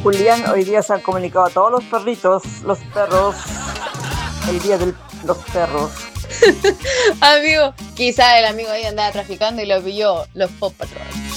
Julián, hoy día se han comunicado a todos los perritos, los perros, el día de los perros. Amigo, quizá el amigo ahí andaba traficando y lo pilló los Paw Patrol.